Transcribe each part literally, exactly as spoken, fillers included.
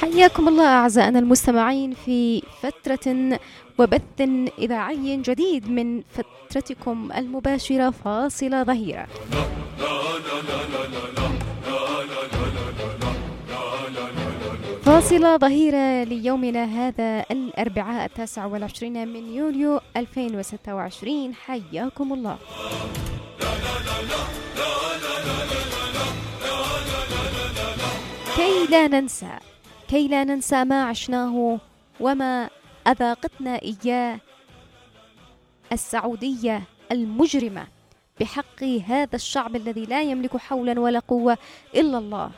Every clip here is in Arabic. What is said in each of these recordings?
حياكم الله أعزائنا المستمعين في فترة وبث إذاعي جديد من فترتكم المباشرة فاصلة ظهيرة. فاصلة ظهيرة ليومنا هذا الأربعاء التاسع والعشرين من يوليو ألفين وستة وعشرين. حياكم الله. كي لا ننسى كي لا ننسى ما عشناه وما أذاقتنا إياه السعودية المجرمة بحق هذا الشعب الذي لا يملك حولا ولا قوة إلا الله.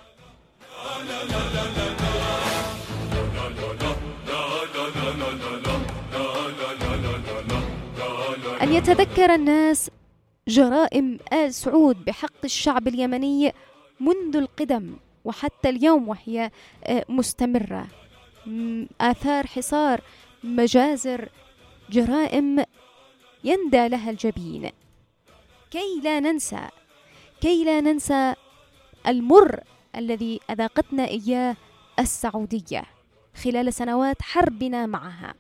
أن يتذكر الناس جرائم آل سعود بحق الشعب اليمني منذ القدم وحتى اليوم وهي مستمرة، آثار حصار، مجازر، جرائم يندى لها الجبين. كي لا ننسى كي لا ننسى المر الذي أذاقتنا إياه السعودية خلال سنوات حربنا معها.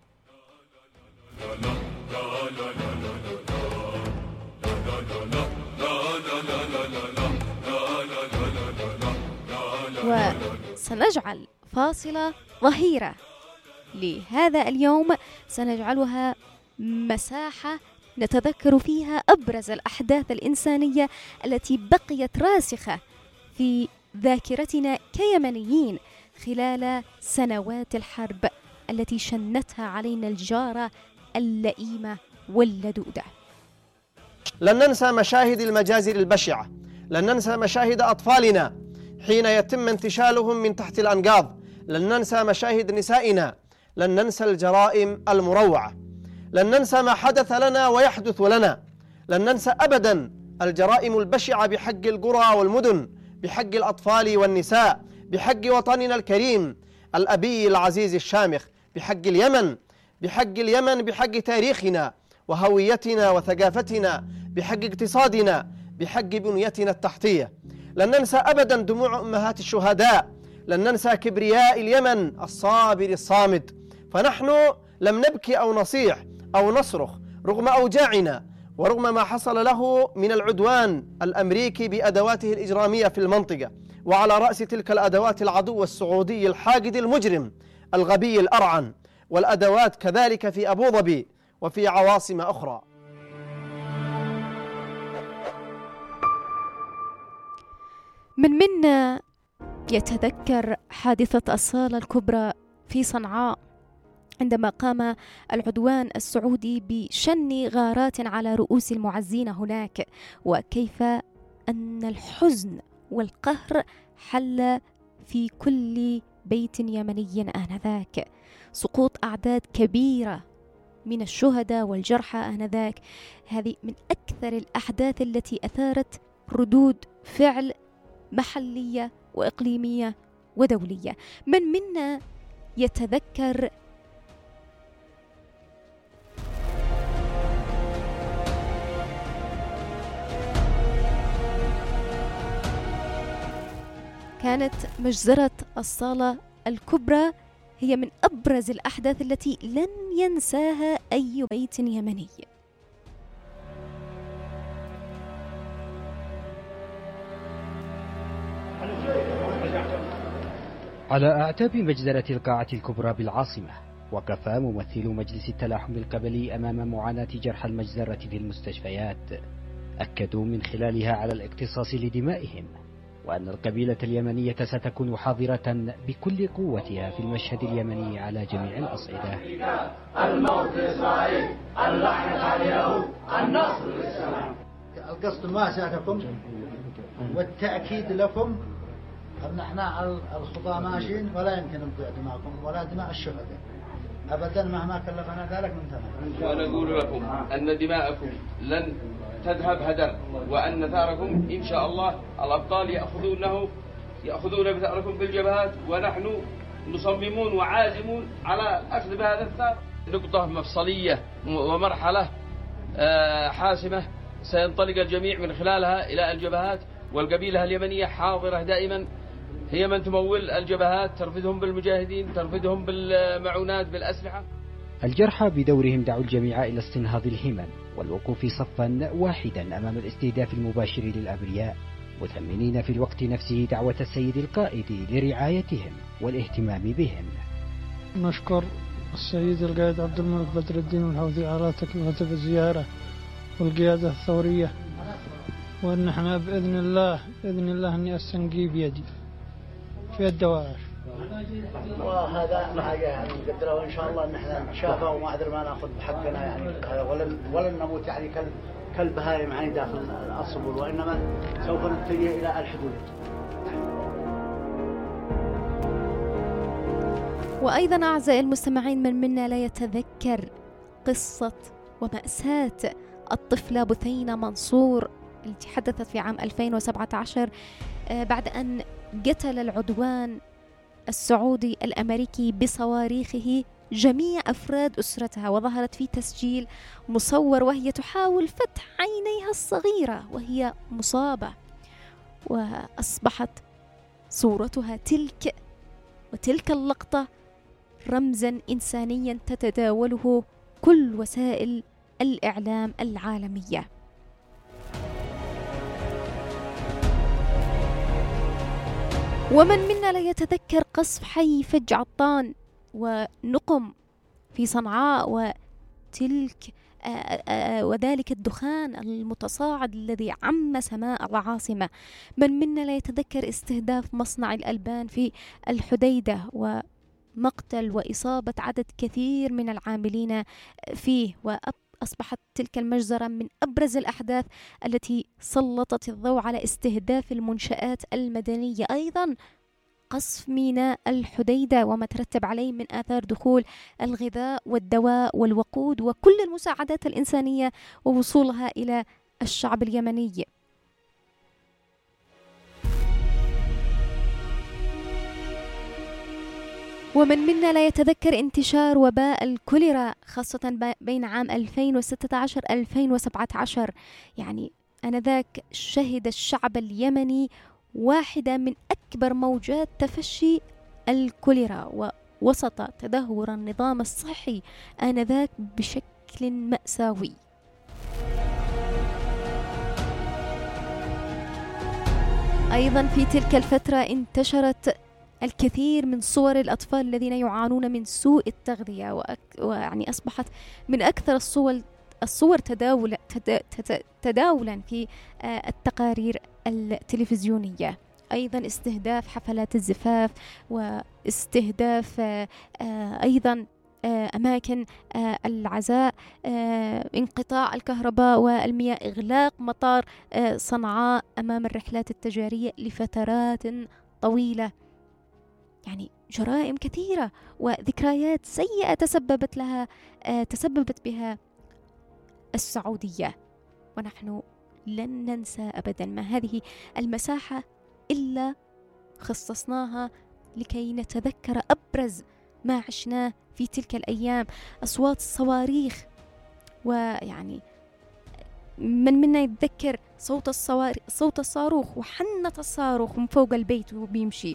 وسنجعل فاصلة ظهيرة لهذا اليوم، سنجعلها مساحة نتذكر فيها أبرز الأحداث الإنسانية التي بقيت راسخة في ذاكرتنا كيمنيين خلال سنوات الحرب التي شنتها علينا الجارة اللئيمة واللدودة. لن ننسى مشاهد المجازر البشعة، لن ننسى مشاهد أطفالنا حين يتم انتشالهم من تحت الأنقاض، لن ننسى مشاهد نسائنا، لن ننسى الجرائم المروعة، لن ننسى ما حدث لنا ويحدث لنا، لن ننسى أبدا الجرائم البشعة بحق القرى والمدن، بحق الأطفال والنساء، بحق وطننا الكريم الأبي العزيز الشامخ، بحق اليمن، بحق اليمن، بحق تاريخنا وهويتنا وثقافتنا، بحق اقتصادنا، بحق بنيتنا التحتية. لن ننسى أبدا دموع أمهات الشهداء، لن ننسى كبرياء اليمن الصابر الصامد. فنحن لم نبكي أو نصيح أو نصرخ رغم أوجاعنا ورغم ما حصل له من العدوان الأمريكي بأدواته الإجرامية في المنطقة، وعلى رأس تلك الأدوات العدو السعودي الحاقد المجرم الغبي الأرعن، والأدوات كذلك في أبو ظبي وفي عواصم أخرى. من منا يتذكر حادثة الصالة الكبرى في صنعاء عندما قام العدوان السعودي بشن غارات على رؤوس المعزين هناك، وكيف أن الحزن والقهر حل في كل بيت يمني آنذاك، سقوط أعداد كبيرة من الشهداء والجرحى آنذاك. هذه من أكثر الأحداث التي أثارت ردود فعل محلية وإقليمية ودولية. من منا يتذكر كانت مجزرة الصالة الكبرى هي من أبرز الأحداث التي لن ينساها أي بيت يمني. على أعتاب مجزرة القاعة الكبرى بالعاصمة وقف ممثل مجلس التلاحم القبلي أمام معاناة جرحى المجزرة في المستشفيات. أكدوا من خلالها على الاقتصاص لدمائهم، وأن القبيلة اليمنية ستكون حاضرة بكل قوتها في المشهد اليمني على جميع الأصعدة. الموت لإسرائيل، اللعنة على اليهود، النصر للسلام. القصد مواساتكم والتأكيد لكم أن احنا الخطى ماشيين ولا يمكن نضيع دماءكم ولا دماء الشهداء أبدا مهما كلفنا ذلك من ثمن. ونقول لكم أن دماءكم لن تذهب هدر، وأن ثاركم إن شاء الله الأبطال يأخذونه يأخذون بثأركم بالجبهات، ونحن مصممون وعازمون على أخذ بهذا الثار. نقطة مفصلية ومرحلة حاسمة سينطلق الجميع من خلالها إلى الجبهات، والقبيلة اليمنية حاضرة دائما هي من تمول الجبهات، ترفدهم بالمجاهدين، ترفدهم بالمعونات، بالأسلحة. الجرحى بدورهم دعوا الجميع إلى استنهاض الهمم والوقوف صفا واحدا أمام الاستهداف المباشر للأبرياء، مثمنين في الوقت نفسه دعوة السيد القائد لرعايتهم والاهتمام بهم. نشكر السيد القائد عبد الملك بدر الدين الحوثي على تكلفة الزيارة والقيادة الثورية، وأن احنا بإذن الله بإذن الله أني أستنقي بيدي في الدواعش. وهذا حاجة يعني نقدرها، وإن شاء الله أن احنا نشافه وما أدري ما نأخذ بحقنا يعني، ولن ولن نموت يعني كالبهائم يعني داخل الصبور، وإنما سوف نتجه إلى الحدود. وأيضا أعزائي المستمعين، من منا لا يتذكر قصة ومأساة الطفلة بثينة منصور التي حدثت في عام ألفين وسبعة عشر بعد أن قتل العدوان السعودي الأمريكي بصواريخه جميع أفراد أسرتها، وظهرت في تسجيل مصور وهي تحاول فتح عينيها الصغيرة وهي مصابة، وأصبحت صورتها تلك وتلك اللقطة رمزا إنسانيا تتداوله كل وسائل الإعلام العالمية. ومن منا لا يتذكر قصف حي فج عطان ونقم في صنعاء وتلك آآ آآ وذلك الدخان المتصاعد الذي عم سماء العاصمة. من منا لا يتذكر استهداف مصنع الألبان في الحديدة ومقتل وإصابة عدد كثير من العاملين فيه، وأصبحت تلك المجزرة من أبرز الأحداث التي سلطت الضوء على استهداف المنشآت المدنية. أيضا قصف ميناء الحديدة وما ترتب عليه من آثار دخول الغذاء والدواء والوقود وكل المساعدات الإنسانية ووصولها إلى الشعب اليمني. ومن منا لا يتذكر انتشار وباء الكوليرا خاصة بين عام ألفين وستة عشر ألفين وسبعة عشر، يعني آنذاك شهد الشعب اليمني واحدة من أكبر موجات تفشي الكوليرا، ووسط تدهور النظام الصحي آنذاك بشكل مأساوي. أيضا في تلك الفترة انتشرت الكثير من صور الأطفال الذين يعانون من سوء التغذية، وأك... ويعني أصبحت من أكثر الصور الصور تداول تداولا في التقارير التلفزيونية. أيضا استهداف حفلات الزفاف، واستهداف أيضا أماكن العزاء، انقطاع الكهرباء والمياه، إغلاق مطار صنعاء أمام الرحلات التجارية لفترات طويلة. يعني جرائم كثيرة وذكريات سيئة تسببت لها تسببت بها السعودية، ونحن لن ننسى أبدا ما هذه المساحة إلا خصصناها لكي نتذكر أبرز ما عشناه في تلك الأيام. أصوات الصواريخ، ويعني من منا يتذكر صوت الصواريخ، صوت الصاروخ وحنة الصاروخ من فوق البيت وبيمشي.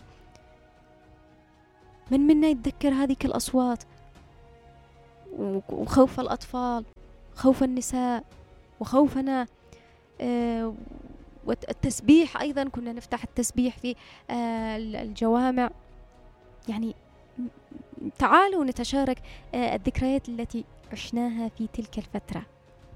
من منا يتذكر هذه الأصوات وخوف الأطفال، خوف النساء، وخوفنا آه والتسبيح. أيضا كنا نفتح التسبيح في آه الجوامع. يعني تعالوا نتشارك آه الذكريات التي عشناها في تلك الفترة.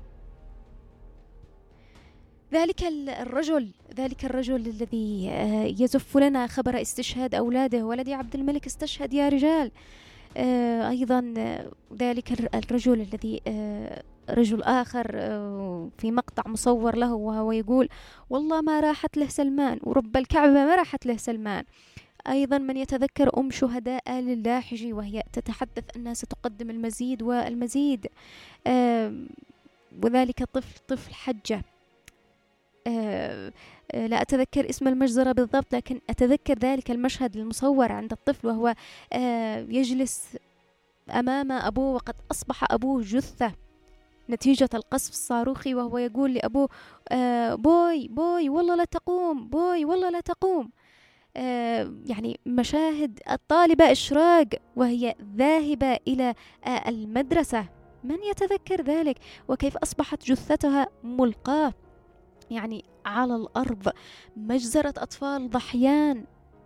ذلك الرجل ذلك الرجل الذي آه يزف لنا خبر استشهاد أولاده، ولدي عبد الملك استشهد يا رجال. آه أيضا آه ذلك الرجل الذي آه رجل آخر آه في مقطع مصور له وهو يقول والله ما راحت له سلمان، ورب الكعبة ما راحت له سلمان. أيضا من يتذكر أم شهداء آل اللاحجي وهي تتحدث أنها ستقدم المزيد والمزيد. آه وذلك طفل طفل حجة، آه آه لا أتذكر اسم المجزرة بالضبط، لكن أتذكر ذلك المشهد المصور عند الطفل وهو آه يجلس أمام أبوه وقد أصبح أبوه جثة نتيجة القصف الصاروخي، وهو يقول لأبوه آه بوي بوي والله لا تقوم، بوي والله لا تقوم. يعني مشاهد الطالبة إشراق وهي ذاهبة إلى المدرسة، من يتذكر ذلك؟ وكيف أصبحت جثتها ملقاة يعني على الأرض، مجزرة أطفال ضحيان،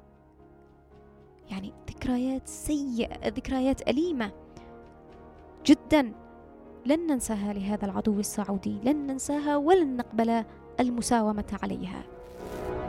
يعني ذكريات سيئة، ذكريات أليمة جدا لن ننساها لهذا العدو السعودي، لن ننساها ولن نقبل المساومة عليها.